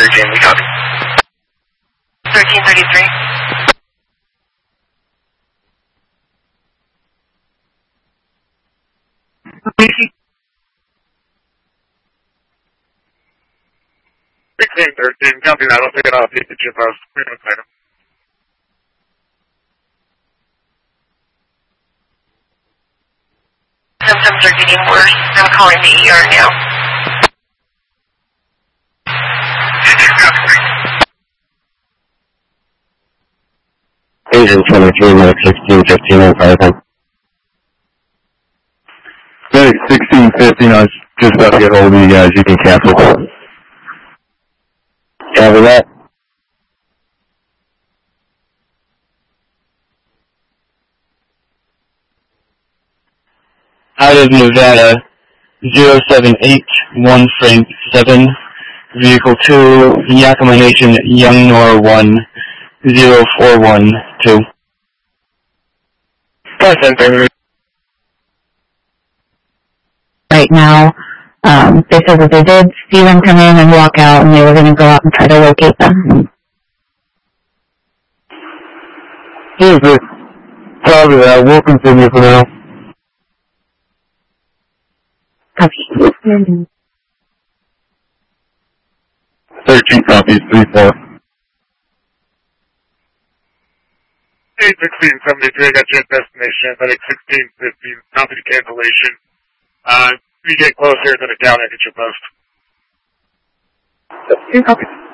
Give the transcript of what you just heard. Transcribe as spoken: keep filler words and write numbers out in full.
thirteen, we copy. thirteen thirty-three. sixteen thirteen, copy that. I'll take it off the chip post. Clear with item. Symptoms are getting worse. I'm calling the E R now. Agent twenty-three, Medic sixteen fifteen on fire time. Medic sixteen fifteen, I was just about to get hold of you guys. You can cancel. Copy that. Out of Nevada, zero seven eight one Frank seven, Vehicle two, Yakima Nation, Young Nor one, zero four one two. Right now, um, they said that they did see them come in and walk out, and they were going to go out and try to locate them. Perfect. Copy that. We'll continue for now. Copy. thirteen copies, three four. eight sixteen seventy-three, I got you at destination. Medic sixteen fifteen, copy the cancellation. Uh, if you get closer to the county, I get your post. Two copies.